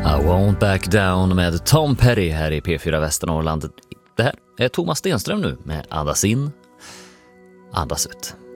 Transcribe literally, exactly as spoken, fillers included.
I won't back down med Tom Petty här i P fyra Västernorrland. Det här är Thomas Stenström nu med Andas in, andas ut.